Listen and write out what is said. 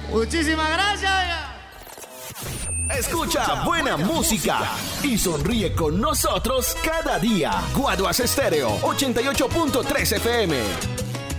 Muchísimas gracias. Escucha buena música y sonríe con nosotros cada día. Guaduas Estéreo 88.3 FM.